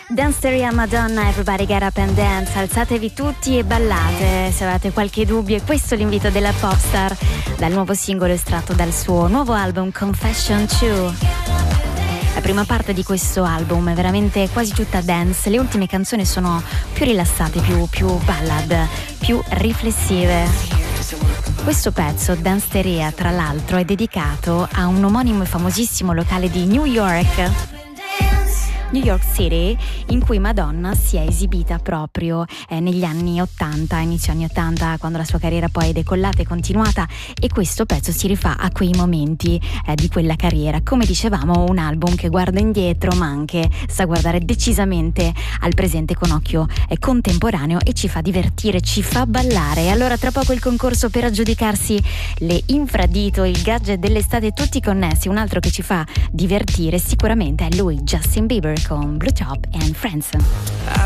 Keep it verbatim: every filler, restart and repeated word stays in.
Danceteria Madonna, everybody get up and dance, alzatevi tutti e ballate se avete qualche dubbio. E questo è l'invito della popstar dal nuovo singolo estratto dal suo nuovo album Confession due. La prima parte di questo album è veramente quasi tutta dance, le ultime canzoni sono più rilassate, più, più ballad, più riflessive. Questo pezzo, Danceteria, tra l'altro, è dedicato a un omonimo e famosissimo locale di New York, New York City, in cui Madonna si è esibita proprio eh, negli anni ottanta, inizio anni ottanta, quando la sua carriera poi è decollata e continuata, e questo pezzo si rifà a quei momenti eh, di quella carriera. Come dicevamo, un album che guarda indietro ma anche sa guardare decisamente al presente con occhio eh, contemporaneo, e ci fa divertire, ci fa ballare. E allora tra poco il concorso per aggiudicarsi le infradito, il gadget dell'estate, tutti connessi. Un altro che ci fa divertire sicuramente è lui, Justin Bieber, con Blue Top and Friends.